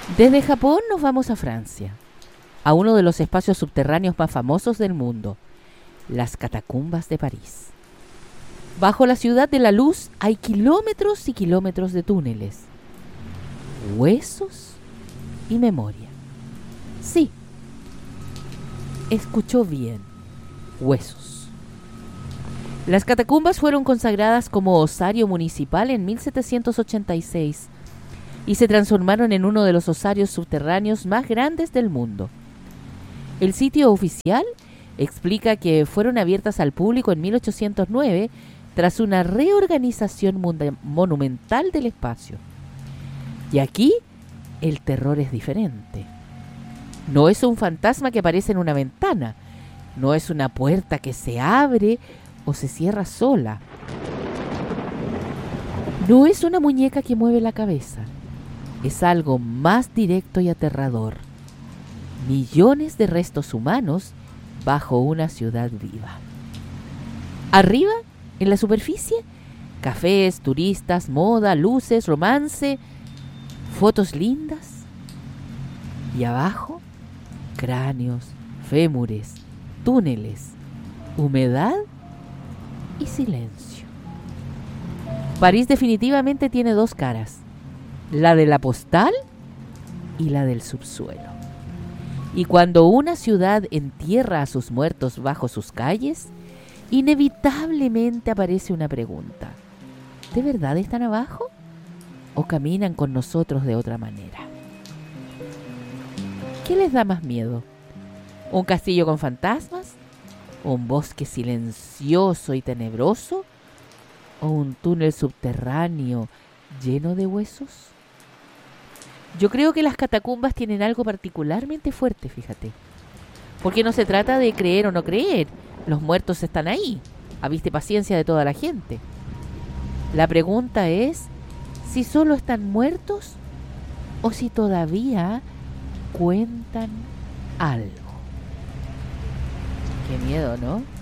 Desde Japón nos vamos a Francia, a uno de los espacios subterráneos más famosos del mundo, las catacumbas de París. Bajo la ciudad de la luz hay kilómetros y kilómetros de túneles, huesos y memoria. Sí, escuchó bien, huesos. Las catacumbas fueron consagradas como osario municipal en 1786 y se transformaron en uno de los osarios subterráneos más grandes del mundo. El sitio oficial explica que fueron abiertas al público en 1809 tras una reorganización monumental del espacio. Y aquí el terror es diferente. No es un fantasma que aparece en una ventana, no es una puerta que se abre o se cierra sola. No es una muñeca que mueve la cabeza. Es algo más directo y aterrador. Millones de restos humanos bajo una ciudad viva. Arriba, en la superficie, cafés, turistas, moda, luces, romance, fotos lindas. Y abajo, cráneos, fémures, túneles, humedad y silencio. París definitivamente tiene dos caras, la de la postal y la del subsuelo. Y cuando una ciudad entierra a sus muertos bajo sus calles, inevitablemente aparece una pregunta. ¿De verdad están abajo? ¿O caminan con nosotros de otra manera? ¿Qué les da más miedo? ¿Un castillo con fantasmas? ¿Un bosque silencioso y tenebroso? ¿O un túnel subterráneo lleno de huesos? Yo creo que las catacumbas tienen algo particularmente fuerte, fíjate. Porque no se trata de creer o no creer. Los muertos están ahí, a vista y paciencia de toda la gente. La pregunta es si solo están muertos o si todavía cuentan algo. Qué miedo, ¿no?